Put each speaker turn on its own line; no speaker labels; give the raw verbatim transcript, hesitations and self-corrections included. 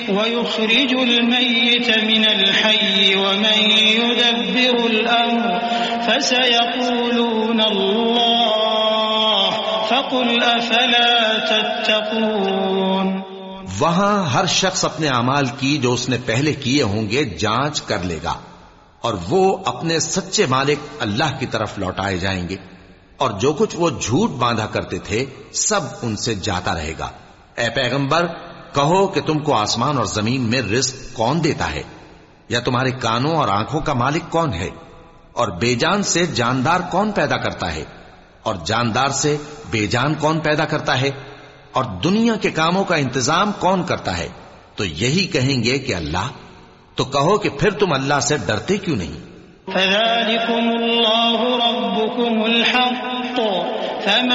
वयुखरिजुल मय्यित मिनल हय्यि वमन युदब्बिरुल अम्र फसयक़ूलून अल्लाह फक़ुल अफ़ला तत्तक़ून।
वहां हर शख्स अपने अमाल की जो उसने पहले किए होंगे जांच कर लेगा और वो अपने सच्चे मालिक अल्लाह की तरफ लौटाए जाएंगे और जो कुछ वो झूठ बांधा करते थे सब उनसे जाता रहेगा। ए पैगंबर, कहो कि तुमको आसमान और जमीन में रिज्क कौन देता है, या तुम्हारे कानों और आंखों का मालिक कौन है, और बेजान से जानदार कौन पैदा करता है, और जानदार से बेजान कौन पैदा करता है, और दुनिया के कामों का इंतजाम कौन करता है। तो यही कहेंगे कि अल्लाह। तो कहो कि फिर तुम अल्लाह से डरते क्यों नहीं।
फ़ज़ालिकुमुल्लाहु रब्बुकुमुल हक़्क़ फ़मा